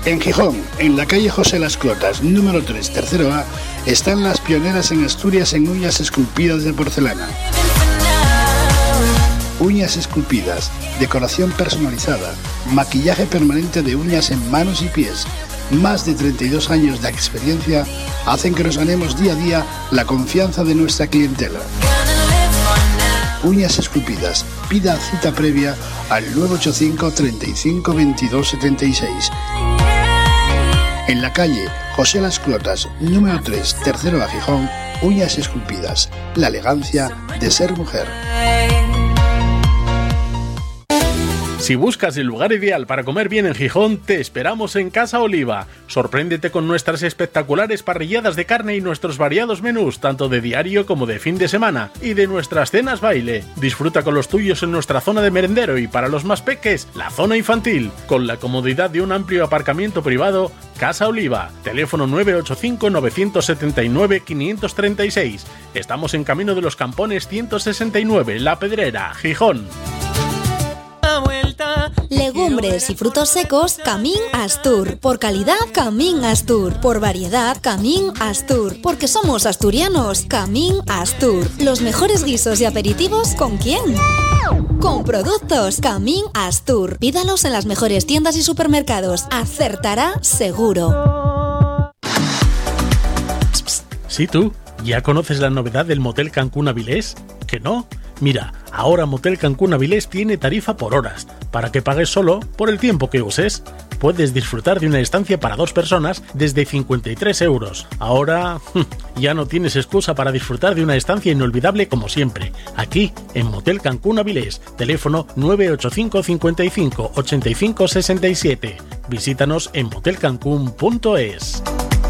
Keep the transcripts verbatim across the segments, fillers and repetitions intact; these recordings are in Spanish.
En Gijón, en la calle José Las Clotas, número tres, tercero A, están las pioneras en Asturias en uñas esculpidas de porcelana. Uñas esculpidas, decoración personalizada, maquillaje permanente de uñas en manos y pies. Más de treinta y dos años de experiencia hacen que nos ganemos día a día la confianza de nuestra clientela. Uñas esculpidas, pida cita previa al nueve ocho cinco, treinta y cinco, veintidós, setenta y seis. En la calle José Las Clotas, número tres, tercero A, Gijón, uñas esculpidas, la elegancia de ser mujer. Si buscas el lugar ideal para comer bien en Gijón, te esperamos en Casa Oliva. Sorpréndete con nuestras espectaculares parrilladas de carne y nuestros variados menús, tanto de diario como de fin de semana, y de nuestras cenas baile. Disfruta con los tuyos en nuestra zona de merendero y, para los más peques, la zona infantil, con la comodidad de un amplio aparcamiento privado. Casa Oliva, teléfono nueve ocho cinco, nueve siete nueve, cinco tres seis. Estamos en Camino de los Campones ciento sesenta y nueve, La Pedrera, Gijón. Legumbres y frutos secos, Camín Astur. Por calidad, Camín Astur. Por variedad, Camín Astur. Porque somos asturianos, Camín Astur. Los mejores guisos y aperitivos, ¿con quién? Con productos Camín Astur. Pídalos en las mejores tiendas y supermercados. Acertará seguro. ¿Sí tú? ¿Ya conoces la novedad del Motel Cancún Avilés? ¿Que no? Mira, ahora Motel Cancún Avilés tiene tarifa por horas, para que pagues solo por el tiempo que uses. Puedes disfrutar de una estancia para dos personas desde cincuenta y tres euros. Ahora ya no tienes excusa para disfrutar de una estancia inolvidable como siempre. Aquí, en Motel Cancún Avilés, teléfono nueve ocho cinco, cincuenta y cinco, ochenta y cinco, sesenta y siete. Visítanos en motel cancún punto es.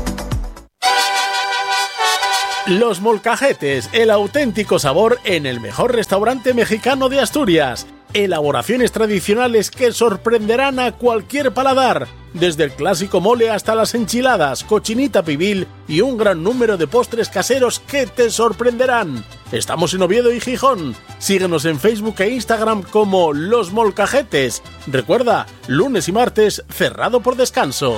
Los Molcajetes, el auténtico sabor en el mejor restaurante mexicano de Asturias. Elaboraciones tradicionales que sorprenderán a cualquier paladar. Desde el clásico mole hasta las enchiladas, cochinita pibil y un gran número de postres caseros que te sorprenderán. Estamos en Oviedo y Gijón. Síguenos en Facebook e Instagram como Los Molcajetes. Recuerda, lunes y martes cerrado por descanso.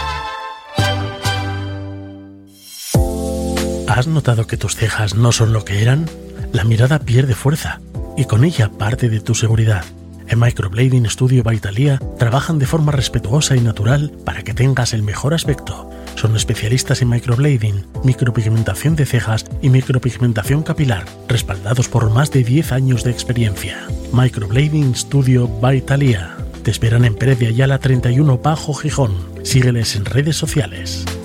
¿Has notado que tus cejas no son lo que eran? La mirada pierde fuerza y con ella parte de tu seguridad. En Microblading Studio by Thalia trabajan de forma respetuosa y natural para que tengas el mejor aspecto. Son especialistas en microblading, micropigmentación de cejas y micropigmentación capilar, respaldados por más de diez años de experiencia. Microblading Studio by Thalia. Te esperan en Pérez de Ayala treinta y uno Bajo Gijón. Sígueles en redes sociales.